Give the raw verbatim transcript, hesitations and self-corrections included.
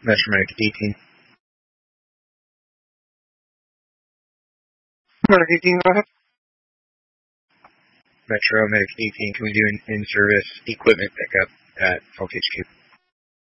Metro Medic eighteen. Medic eighteen, go ahead. Metro Medic eighteen, can we do an in-service equipment pickup at Falk H Q?